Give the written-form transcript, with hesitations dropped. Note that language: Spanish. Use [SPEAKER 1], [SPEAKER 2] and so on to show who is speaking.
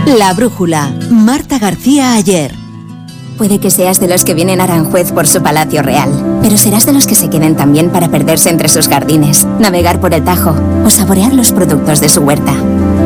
[SPEAKER 1] La Brújula, Marta García Ayer.
[SPEAKER 2] Puede que seas de los que vienen a Aranjuez por su palacio real, pero serás de los que se queden también para perderse entre sus jardines, navegar por el Tajo o saborear los productos de su huerta.